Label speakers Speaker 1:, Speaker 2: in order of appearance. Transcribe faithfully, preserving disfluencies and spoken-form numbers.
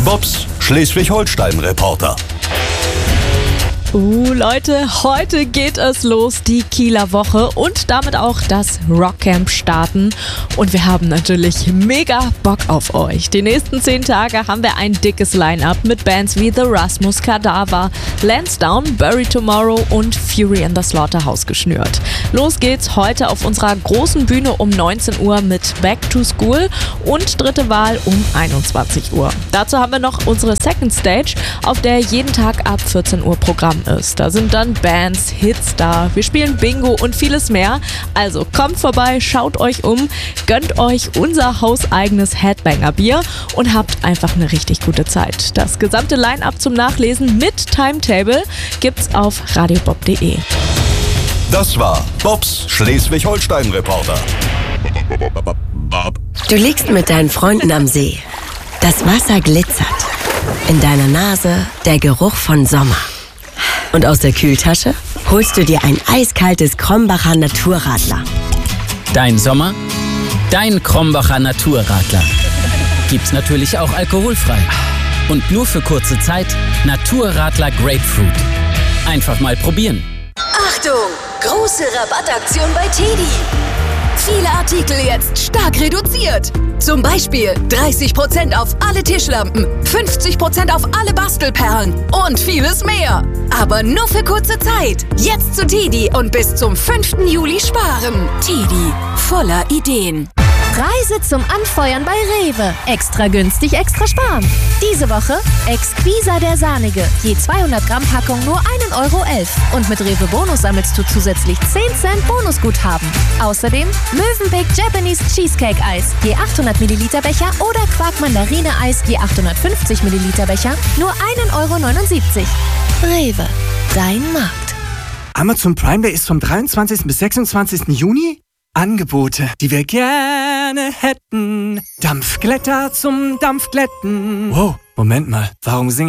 Speaker 1: Bobs Schleswig-Holstein-Reporter.
Speaker 2: Uh, Leute, heute geht es los, die Kieler Woche und damit auch das Rockcamp starten. Und wir haben natürlich mega Bock auf euch. Die nächsten zehn Tage haben wir ein dickes Line-Up mit Bands wie The Rasmus, Cadaver, Lansdowne, Bury Tomorrow und Fury in the Slaughterhouse geschnürt. Los geht's heute auf unserer großen Bühne um neunzehn Uhr mit Back to School und dritte Wahl um einundzwanzig Uhr. Dazu haben wir noch unsere Second Stage, auf der jeden Tag ab vierzehn Uhr Programm ist. Da sind dann Bands, Hits da, wir spielen Bingo und vieles mehr. Also kommt vorbei, schaut euch um, gönnt euch unser hauseigenes Headbanger-Bier und habt einfach eine richtig gute Zeit. Das gesamte Line-Up zum Nachlesen mit Timetable gibt's auf radiobob punkt de.
Speaker 1: Das war Bobs Schleswig-Holstein-Reporter.
Speaker 3: Du liegst mit deinen Freunden am See. Das Wasser glitzert. In deiner Nase der Geruch von Sommer. Und aus der Kühltasche holst du dir ein eiskaltes Krombacher Naturradler.
Speaker 4: Dein Sommer, dein Krombacher Naturradler. Gibt's natürlich auch alkoholfrei. Und nur für kurze Zeit Naturradler Grapefruit. Einfach mal probieren.
Speaker 5: Achtung! Große Rabattaktion bei Teddy. Viele Artikel jetzt stark reduziert. Zum Beispiel dreißig Prozent auf alle Tischlampen, fünfzig Prozent auf alle Bastelperlen und vieles mehr. Aber nur für kurze Zeit. Jetzt zu Teddy und bis zum fünften Juli sparen. Teddy, voller Ideen.
Speaker 6: Preise zum Anfeuern bei Rewe. Extra günstig, extra sparen. Diese Woche Exquisa der Sahnige. Je zweihundert Gramm Packung nur ein Euro elf. Und mit Rewe Bonus sammelst du zusätzlich zehn Cent Bonusguthaben. Außerdem Mövenpick Japanese Cheesecake Eis. Je achthundert Milliliter Becher oder Quark Mandarine Eis. Je achthundertfünfzig Milliliter Becher. Nur ein Euro neunundsiebzig. Rewe. Dein Markt.
Speaker 7: Amazon Prime Day ist vom dreiundzwanzigsten bis sechsundzwanzigsten Juni. Angebote, die wir gerne hätten. Dampfglätter zum Dampfglätten. Wow, Moment mal, warum singe